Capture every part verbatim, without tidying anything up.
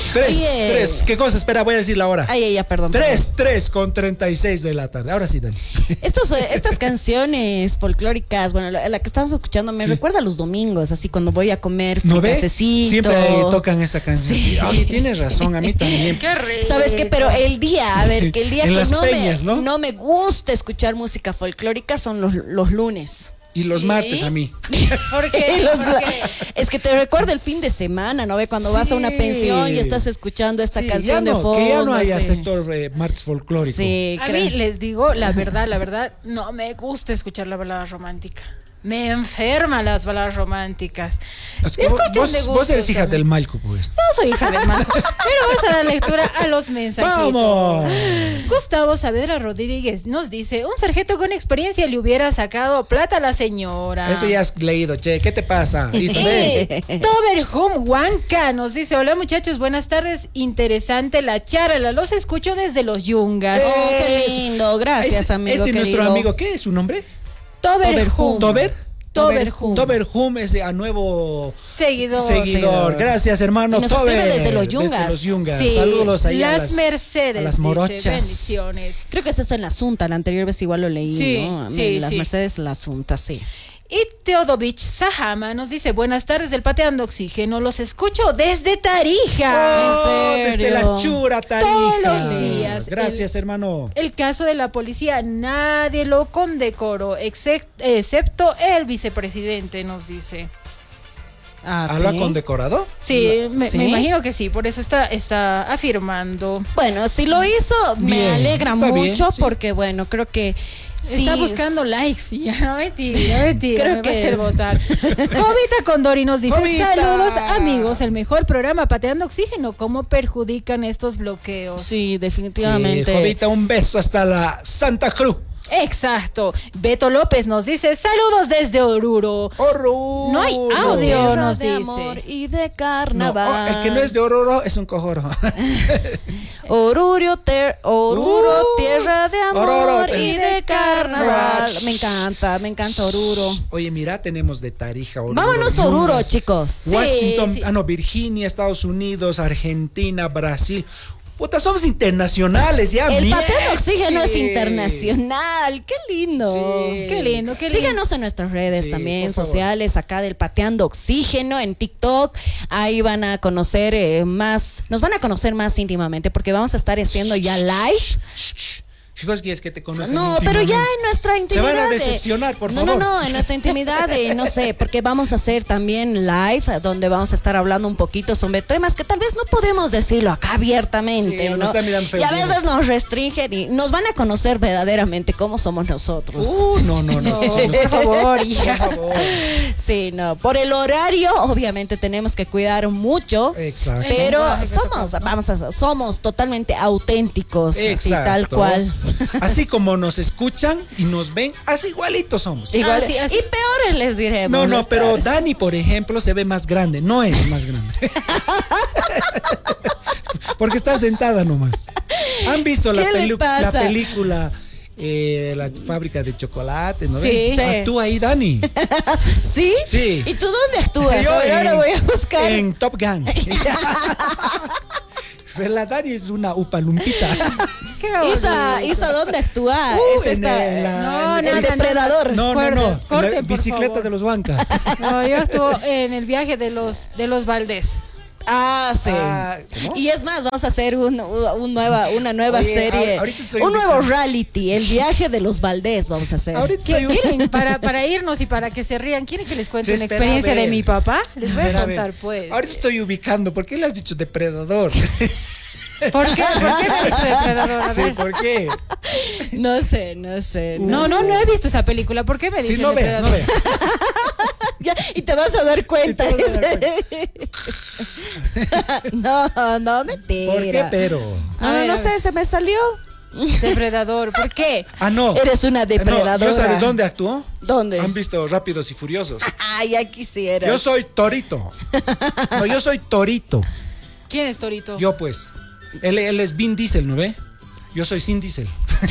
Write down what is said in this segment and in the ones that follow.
Tres, Oye. tres. ¿Qué cosa? Espera, voy a decir la hora. Ay, ay, ya, perdón. Tres, perdón. tres con treinta y seis de la tarde. Ahora sí, Dani. Estos, eh, estas canciones folclóricas, bueno, la, la que estamos escuchando me Sí. recuerda a los domingos, así cuando voy a comer ¿No ve? fricasecito. Siempre ahí tocan esta canción. Sí. Oye, tienes razón, a mí también. Qué rico. ¿Sabes qué? Pero el día, a ver, que el día En que las no, peñas, me, ¿no? ¿no? me gusta escuchar música folclórica son los, los lunes. Y los Sí. martes a mí. ¿Por qué? Y los- ¿Por qué? es que te recuerda el fin de semana, ¿no ve? Cuando vas a una Sí. pensión y estás escuchando esta Sí, canción ya no, de fondo. que ya no haya sí. sector eh, martes folclórico. Sí, A creo. mí les digo la verdad, la verdad, no me gusta escuchar la balada romántica. Me enferma las baladas románticas. Es que Es vos, cuestión vos- de vos gustos eres hija también. del Malco, pues. No soy hija del mal, pero vamos a dar lectura a los mensajitos. ¡Vamos! Gustavo Saavedra Rodríguez nos dice, un sargento con experiencia le hubiera sacado plata a la señora. Eso ya has leído, che. ¿Qué te pasa? Isabel. Y Tober Hum Huanca nos dice, hola muchachos, buenas tardes, interesante la charla, los escucho desde los Yungas. Oh, qué Es- lindo, gracias, este, amigo Este querido. nuestro amigo, ¿qué es su nombre? Tober Tober Hum. Hum. ¿Tober? Tober Hum. Tober Hum es a nuevo Seguidor. seguidor. seguidor. Gracias, hermano. Y nos Tober. escribe desde los Yungas. Desde los Yungas. Sí, Saludos ahí las a las Mercedes. a las dice, morochas. bendiciones. Creo que esa es en la Asunta, la anterior vez igual lo leí, Sí, ¿no? A mí, sí, Las sí. Mercedes, la Asunta, sí. Y Teodovich Sahama nos dice, buenas tardes del Pateando Oxígeno, los escucho desde Tarija. Oh, ¿En desde serio? la chura, Tarija. Todos los días. Gracias, hermano. El caso de la policía, nadie lo condecoró, excep- excepto el vicepresidente, nos dice. Ah, ¿Habla ¿sí? con decorado? Sí, me, ¿Sí? me imagino que sí, por eso está, está afirmando. Bueno, si lo hizo, me Bien, alegra está bien, mucho sí. porque, bueno, creo que sí. Está buscando likes y ya no mentira, no mentira, Creo me que va a hacer es. votar. Jovita Condori nos dice, Jovita. saludos amigos, el mejor programa Pateando Oxígeno, ¿cómo perjudican estos bloqueos? Sí, definitivamente. Sí, Jovita, un beso hasta la Santa Cruz. Exacto. Beto López nos dice, saludos desde Oruro. Oruro. No hay audio. Tierra nos de dice. amor y de No, carnaval. oh, el que no es de Oruro es un cojoro. Oruro, ter- Oruro, Uh, tierra de amor Oruro, y te- de carnaval. Shh. Me encanta, me encanta Oruro. Oye, mira, tenemos de Tarija, Oruro. Vámonos a Oruro, Yungas, chicos. Washington, sí. ah no, Virginia, Estados Unidos, Argentina, Brasil. Puta, somos internacionales ya. El mierda. Pateando Oxígeno es Sí. internacional. Qué lindo. Sí. Qué lindo, qué lindo. Síganos en nuestras redes Sí, también por favor. sociales, acá del Pateando Oxígeno, en TikTok. Ahí van a conocer eh, más, nos van a conocer más íntimamente porque vamos a estar haciendo ya live. Shh, shh. Chicos, ¿quieres que te conozcan? No, pero ya íntimamente? en nuestra Se intimidad. van a de- decepcionar, por no, favor. No, no, en nuestra intimidad, de, no sé, porque vamos a hacer también live, eh, donde vamos a estar hablando un poquito sobre temas que tal vez no podemos decirlo acá abiertamente, Sí, nos ¿no? están mirando feo, y a ¿no? veces nos restringen y nos van a conocer verdaderamente cómo somos nosotros. Uh, no, no, no. No, sí, no. por favor, Por hija. favor. Sí, no, por el horario, obviamente tenemos que cuidar mucho. Exacto. Pero lenguaje que somos, tocamos, ¿no? vamos a, somos totalmente auténticos, así Exacto. tal cual. Así como nos escuchan y nos ven, así igualitos somos. Igual, Así, así. Y peores les diremos. No, no, los pero peores. Dani, por ejemplo, se ve más grande. No es más grande. Porque está sentada nomás. ¿Han visto la, ¿Qué le pelu- la pasa? película eh, La fábrica de chocolate? ¿No Sí. ven? Sí. Actúa ahí, Dani. ¿Sí? Sí. ¿Y tú dónde actúas? Yo A ver, ahora en- voy a buscar. En Top Gun. Pero la Dani es una upalumpita. Qué Isa, bonito. Isa, ¿dónde actúa? Uh, es en esta, el- la- No, en no, el el- no, depredador. No, no, Corten, no. corten, La por bicicleta favor. de los Huanca. No, yo estuve en el viaje de los de los Valdés. Ah, sí. Ah, ¿cómo? Y es más, vamos a hacer un, un nueva, una nueva Oye, serie. a- ahorita estoy Un nuevo buscando. reality, el viaje de los Valdés vamos a hacer. Ahorita ¿Qué estoy- quieren? Para, para irnos y para que se rían, ¿quieren que les cuente Se una espera experiencia a ver. de mi papá? Les voy a Espera, contar, ver. pues. Ahorita estoy ubicando. ¿Por qué le has dicho depredador? ¿Por qué? ¿Por qué me he dicho depredador? A Sí, ver. ¿por qué? No sé, no sé. No, no, no he visto esa película. ¿Por qué me Si dicen no veas, no depredador? veas. Ya, y te vas a dar cuenta. Y te vas a dar no, no, mentira. ¿Por qué, pero? No, A no, ver, no a sé, ver. se me salió. Depredador. ¿Por qué? Ah, no. Eres una No, depredadora. ¿yo sabes dónde actuó? ¿Dónde? ¿Han visto Rápidos y Furiosos? Ay, ya quisiera. Yo soy Torito. No, yo soy Torito. ¿Quién es Torito? Yo, pues. Él, él es Vin Diesel, ¿no ve? Yo soy Sin Diesel.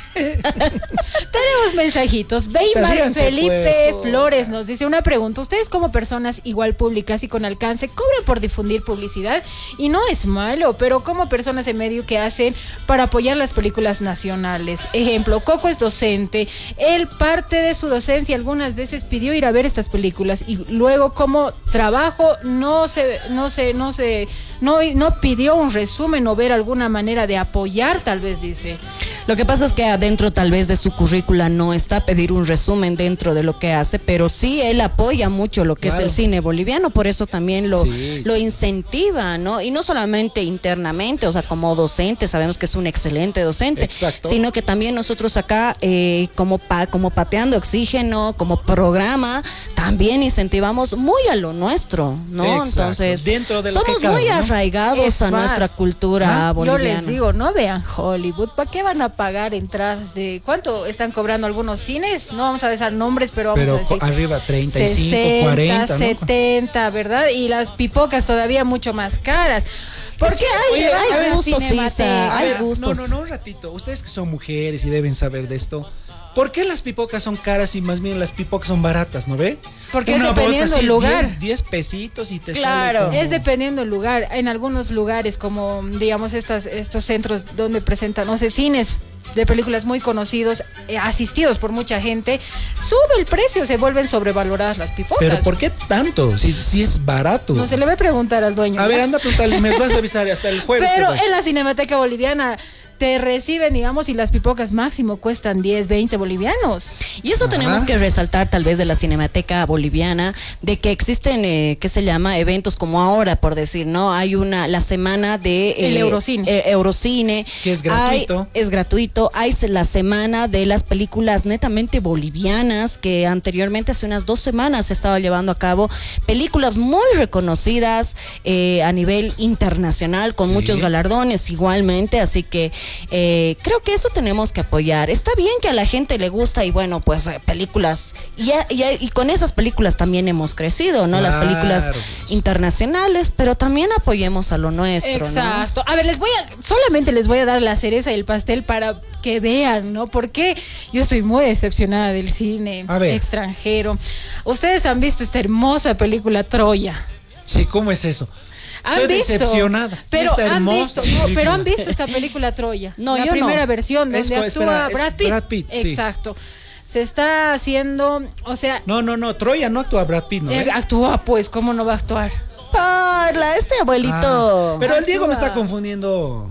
Tenemos mensajitos. Weimar ríanse, Felipe pues. Flores nos dice una pregunta. Ustedes como personas igual públicas y con alcance cobran por difundir publicidad y no es malo, pero como personas en medio que hacen para apoyar las películas nacionales. Ejemplo, Coco es docente. Él parte de su docencia algunas veces pidió ir a ver estas películas y luego como trabajo no se no se no se no no pidió un resumen o ver alguna manera de apoyar, tal vez dice. Lo que pasa es que adentro tal vez de su currícula no está pedir un resumen dentro de lo que hace, pero sí él apoya mucho lo que Claro. es el cine boliviano, por eso también lo, Sí, lo sí. incentiva, ¿no? Y no solamente internamente, o sea, como docente, sabemos que es un excelente docente, Exacto. sino que también nosotros acá, eh, como, pa- como Pateando Oxígeno, como programa, también incentivamos muy a lo nuestro, ¿no? Exacto. Entonces, Dentro de lo somos que cabe, muy ¿no? arraigados Es a más, nuestra cultura ¿ah? Yo boliviana. les digo, no vean Hollywood, ¿para qué van a pagar entradas de cuánto están cobrando algunos cines? No vamos a decir nombres, pero vamos Pero a decir arriba treinta y cinco, sesenta, cuarenta, ¿no? setenta, ¿verdad? Y las pipocas todavía mucho más caras. ¿Por qué hay, Oye, hay a ver, gustos, Cinemateca? Isa, A hay ver, gustos. No, no, no, un ratito. Ustedes que son mujeres y deben saber de esto. ¿Por qué las pipocas son caras y más bien las pipocas son baratas, no ve? Porque es Una bolsa dependiendo así, del lugar. diez, diez pesitos y te Claro. sale como- Es dependiendo del lugar. En algunos lugares, como digamos estas, estos centros donde presentan, no sé, cines de películas muy conocidos, eh, asistidos por mucha gente, sube el precio, se vuelven sobrevaloradas las pipocas. Pero ¿por qué tanto? Si, si es barato. No se le va a preguntar al dueño. A ¿no? ver, anda a preguntarle, me vas a avisar hasta el jueves. te Pero doy. en la Cinemateca Boliviana te reciben, digamos, y las pipocas máximo cuestan diez, veinte bolivianos. Y eso Ajá. tenemos que resaltar tal vez de la Cinemateca Boliviana, de que existen, eh, ¿qué se llama? Eventos como ahora, por decir, ¿no? Hay una, la semana de... El Eurocine. eh, Eurocine. Que es Hay- gratuito. es gratuito. Hay se- la semana de las películas netamente bolivianas, que anteriormente, hace unas dos semanas, se estaba llevando a cabo películas muy reconocidas eh, a nivel internacional, con Sí. muchos galardones igualmente, así que eh, creo que eso tenemos que apoyar. Está bien que a la gente le gusta y bueno, pues eh, películas, y, ya- y, ya- y con esas películas también hemos crecido, ¿no? Las Claro, películas pues. internacionales, pero también apoyemos a lo nuestro, ¿no? Exacto. A ver, les voy a, solamente les voy a dar la cereza y el pastel para que vean, ¿no? Porque yo estoy muy decepcionada del cine A ver. extranjero. Ustedes han visto esta hermosa película Troya. Sí, ¿cómo es eso? ¿Han Estoy visto? decepcionada. Pero Esta han hermosa visto, no, pero película. han visto esta película Troya. No, la yo no. primera versión Es donde co- actúa espera, es Brad Pitt. Brad Pitt, sí. Exacto. Se está haciendo, o sea, No, no, no, Troya no actúa Brad Pitt, ¿no? eh, ve? actúa, pues, ¿cómo no va a actuar? Parla, este abuelito. Ah, pero el Diego me está Actúa. confundiendo.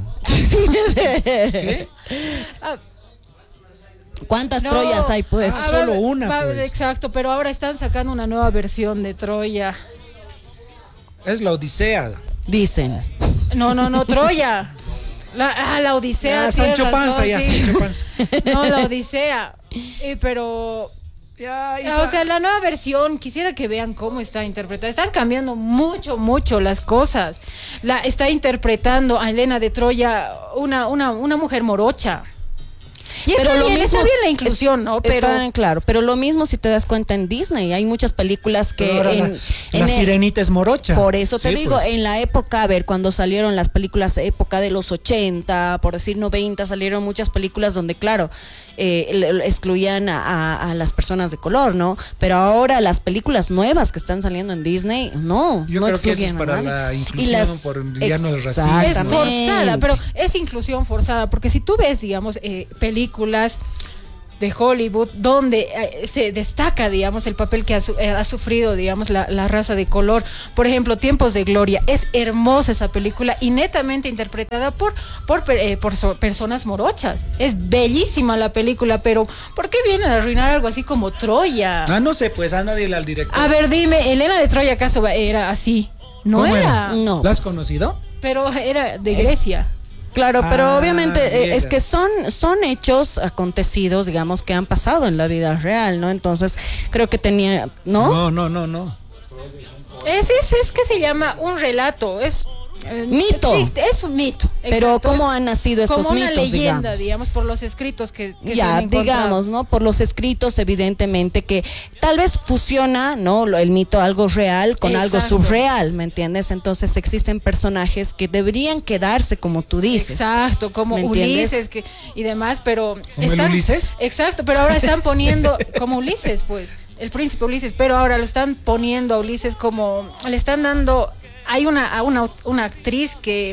¿Qué? Ah, ¿Cuántas no. Troyas hay, pues? Ah, Ah, solo va- una, va- pues. Exacto, pero ahora están sacando una nueva versión de Troya. Es la Odisea. Dicen. No, no, no, Troya. La, ah, la Odisea. Ah, tienes Sancho Panza, razón, ya, sí. Sancho Panza. No, la Odisea. Eh, pero, Ya, ah, Isa. o sea, la nueva versión, quisiera que vean cómo está interpretada. Están cambiando mucho, mucho las cosas. La está interpretando a Helena de Troya, una, una, una mujer morocha. Y Pero está lo bien, está mismo- bien la inclusión, ¿no? Pero Está en claro, pero lo mismo si te das cuenta en Disney, hay muchas películas que Pero ahora en, la, en la el- sirenita es morocha. por eso te Sí, digo, pues. en la época, a ver, cuando salieron las películas, época de los ochenta, por decir noventa, salieron muchas películas donde, claro, eh, el- el- excluían a, a- a las personas de color, ¿no? Pero ahora las películas nuevas que están saliendo en Disney, no, Yo no creo que eso es excluyen a para nadie. la Y inclusión, las- por ya no es racismo. es Exactamente. forzada, pero es inclusión forzada, porque si tú ves, digamos, eh, películas de Hollywood donde eh, se destaca, digamos, el papel que ha, su- eh, ha sufrido, digamos, la, la raza de color. Por ejemplo, Tiempos de Gloria. Es hermosa esa película y netamente interpretada por por, per- eh, por so- personas morochas. Es bellísima la película, pero ¿por qué vienen a arruinar algo así como Troya? Ah, no sé, pues anda dile al director. A ver, dime, Elena de Troya, ¿acaso va- era así? No ¿Cómo era, No. ¿La has pues, conocido? pero era de Grecia. Claro, pero Ah, obviamente eh, griega. es que son, son hechos acontecidos, digamos, que han pasado en la vida real, ¿no? Entonces, creo que tenía, ¿no? No, no, no, no. Es, es, es que se llama un relato, es Eh, Mito. sí, es un mito. Pero exacto. ¿cómo Es han nacido estos como una mitos, leyenda, digamos? digamos, por los escritos que, que se Ya, han encontrado. digamos, ¿no? Por los escritos, evidentemente, que tal vez fusiona, ¿no? Lo- El mito, algo real con algo Exacto. surreal, ¿me entiendes? Entonces existen personajes que deberían quedarse como tú dices. Exacto, como ¿Me entiendes? Ulises que, y demás, pero... ¿Como el Ulises? Exacto, pero ahora están poniendo como Ulises, pues, el príncipe Ulises, pero ahora lo están poniendo a Ulises como... Le están dando... Hay una, a una, una actriz que...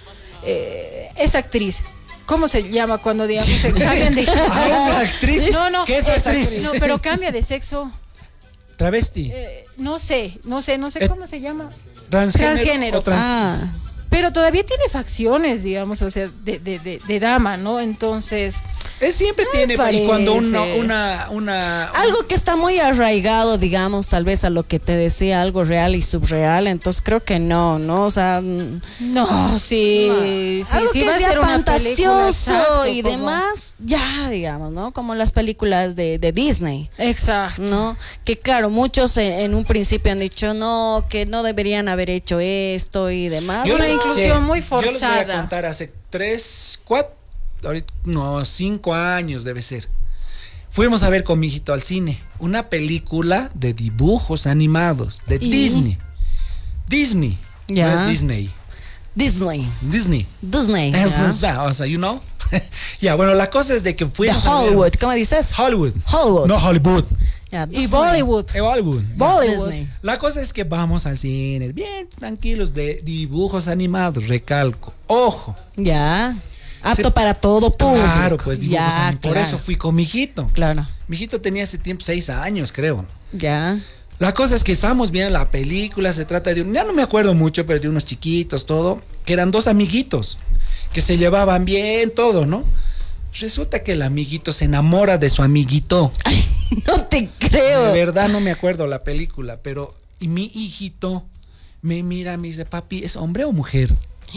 Eh, es actriz. ¿Cómo se llama cuando, digamos, se cambian de... Ah, ¿es una actriz? No, no. ¿Qué es actriz? No, pero cambia de sexo. Travesti. Eh, no sé, no sé, no sé Eh, cómo se llama. Transgénero. transgénero. o trans- Ah, Pero todavía tiene facciones, digamos, o sea, de, de, de, de dama, ¿no? Entonces, Él siempre tiene. parece. Y cuando una. una, una algo que está muy arraigado, digamos, tal vez a lo que te decía, algo real y subreal, entonces creo que no, ¿no? O sea, mm, no, sí, sí, algo sí que va a es ya ser una película, fantasioso exacto, y como- demás, ya, digamos, ¿no? Como las películas de, de Disney. Exacto. ¿No? Que claro, muchos en, en un principio han dicho no, que no deberían haber hecho esto y demás. Yo Una les- inclusión. inclusión muy Yo les voy a forzada. contar hace tres, cuatro, ahorita, no, cinco años debe ser. Fuimos a ver con mi hijito al cine una película de dibujos animados de ¿Y? Disney. Disney. Ya. No es Disney. Disney. Disney. Disney. Es- ¿ya? o sea, o sea, you know. Ya, bueno, la cosa es de que De fuimos a ver- Hollywood, ¿cómo dices? Hollywood. Hollywood. No Hollywood. Ya, Y Disney. Bollywood. Eh, Hollywood. Bollywood. Disney. La cosa es que vamos al cine, bien tranquilos, de dibujos animados, recalco. Ojo. Ya. Apto Se- para todo público. Claro, pues dibujos ya, animados. Por claro. eso fui con mi hijito. Claro. Mi hijito tenía ese tiempo seis años, creo. Ya. La cosa es que estábamos viendo la película, se trata de un, ya no me acuerdo mucho, pero de unos chiquitos, todo, que eran dos amiguitos, que se llevaban bien, todo, ¿no? Resulta que el amiguito se enamora de su amiguito. No te creo. De verdad no me acuerdo la película, pero y mi hijito me mira, me dice, papi, ¿es hombre o mujer?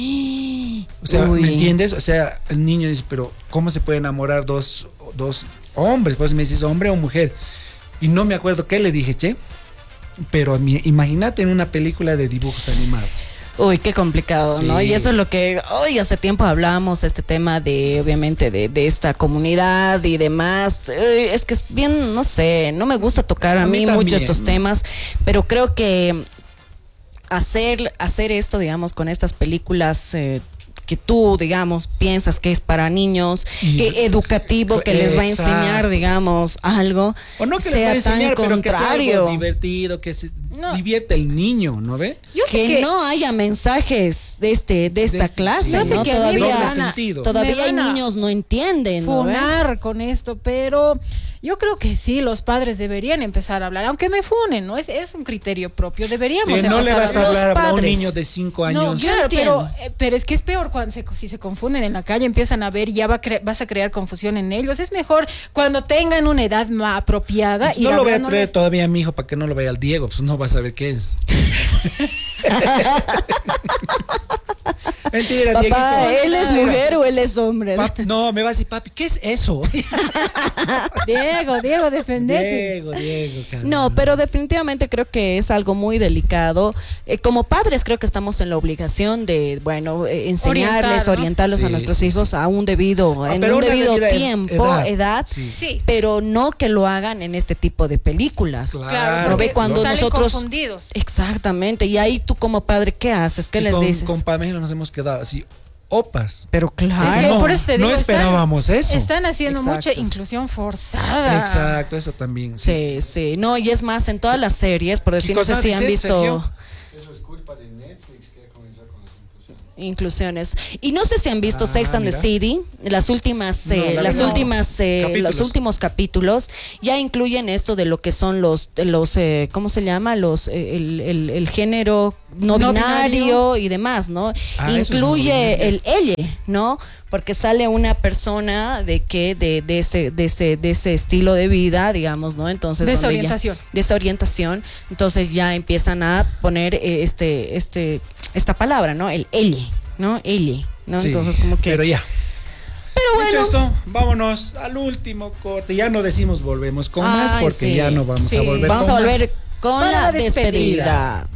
O sea, Uy. ¿me entiendes? O sea, el niño dice, pero ¿cómo se puede enamorar dos, dos hombres? Pues me dices, ¿hombre o mujer? Y no me acuerdo qué le dije, che. Pero mi- imagínate en una película de dibujos animados. Uy, qué complicado, ¿no? Sí. Y eso es lo que hoy hace tiempo hablamos, este tema de, obviamente, de, de esta comunidad y demás. Eh, es que es bien, no sé, no me gusta tocar a, A mí mí mucho también, estos ¿no? temas, pero creo que hacer, hacer esto, digamos, con estas películas eh, que tú, digamos, piensas que es para niños, Y- que educativo, que les va a Exacto. enseñar, digamos, algo, O no que les sea va a enseñar, tan pero que sea contrario. algo divertido, que se No. divierte el niño, ¿no ve? Yo sé que, no haya mensajes de este de esta este- clase, sí. Yo sé ¿no? que a mí me Todavía, van a- sentido. todavía me hay van a niños no entienden, ¿no? ¿Ves? funar con esto, pero yo creo que sí, los padres deberían empezar a hablar, aunque me funen, ¿no? Es, es un criterio propio, deberíamos Eh, no le empezar vas a Los hablar a un padres. niño de cinco No, años. claro, entiendo. pero, eh, pero es que es peor cuando se, si se confunden en la calle, empiezan a ver y ya va a cre- vas a crear confusión en ellos. Es mejor cuando tengan una edad más apropiada. Pues y no lo voy a hablándoles- traer todavía a mi hijo para que no lo vea al Diego, pues no va a saber qué es. Mentira, Papá, Dieguito. ¿él es mujer o él es hombre? Papi, no, me va a decir, papi, ¿qué es eso? Diego, Diego, defendete. Diego, Diego, caramba. No, pero definitivamente creo que es algo muy delicado. Eh, como padres creo que estamos en la obligación de, bueno, eh, enseñarles, Orientar, ¿no? orientarlos a Sí, nuestros sí, hijos sí. a un debido, Ah, en pero un una debido debida ed- tiempo, edad, edad, sí. Sí, pero no que lo hagan en este tipo de películas. Claro. claro. ¿No porque ve cuando salen nosotros- confundidos. Exactamente, y ahí tú como padre, ¿qué haces? ¿Qué Y les con, dices? Con Pamela nos hemos quedado así, opas. Pero claro. Es que no, por eso te no digo, esperábamos están, eso. Están haciendo Exacto. mucha inclusión forzada. Exacto, eso también. Sí. Sí, sí, no, y es más, en todas las series, por decir, no Chicos, sé si han ¿dices, visto Sergio? Eso es culpa de Netflix que ha comenzado con las inclusiones. inclusiones. Y no sé si han visto Ah, Sex and the mira. City, las últimas, No, eh, la las verdad no. últimas, eh, Capítulos. los últimos capítulos ya incluyen esto de lo que son los, los, eh, ¿cómo se llama? Los, eh, el, el, el género no, No binario, binario. y demás, ¿no? Ah, esos no Incluye el binarios. elle, ¿no? Porque sale una persona de que de, de ese de ese de ese estilo de vida, digamos, ¿no? Entonces De esa donde ya- orientación. de esa orientación, entonces ya empiezan a poner eh, este este esta palabra, ¿no? El elle, ¿no? Elle, ¿no? Sí, Entonces como que Pero ya. pero Dicho bueno, esto, vámonos al último corte. Ya no decimos volvemos con más Ay, porque sí. ya no vamos Sí. a volver vamos con a más. volver con Con la la despedida. despedida.